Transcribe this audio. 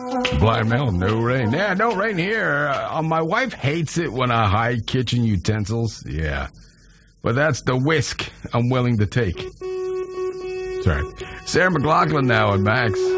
Blind Melon, no rain. Yeah, no rain here. My wife hates it when I hide kitchen utensils. Yeah. But that's the risk I'm willing to take. Sorry. Sarah McLachlan now at Max.